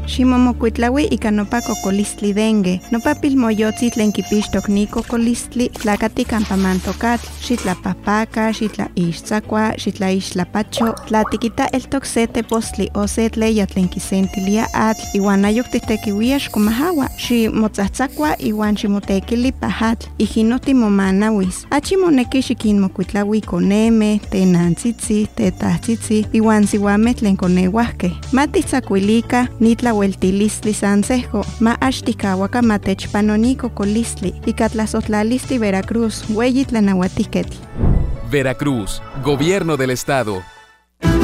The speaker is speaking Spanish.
Ximomokuitlaui ika nopa kokolistli dengue. Nopa pilmoyotzi tlen kipixtok ni kokolistli tlakati kampa mantokatl, xitlapahpaka, xitlaixtzakua, xitlaixtlapacho, tlatikita eltok se tepostli o se tleya tlen kisentilia atl, iwan ayok titekiuia xkomahawa, ximotzatzakua iwan ximotekili pajatl, ijino timomanawis. Achi moneki xikinmokuitlaui koneme, tenantzitzi, tetahtzitzi, iwan siwameh tlen koneuahkeh. Matitzakuilika nitlaueltilistli san sehko, ma axtikawaka matechpanoni kokolistli, ika tlasohtlalistli Veracruz, ueyi tlanauatihketl. Veracruz, Gobierno del Estado.